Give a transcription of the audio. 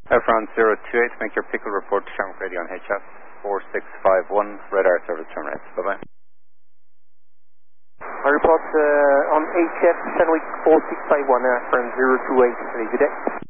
France 028, make your pickle report to Shamrock Radio on HF 4651, radar service terminates. Bye-bye. I report on HF Shenwick 4651, France 028, good day.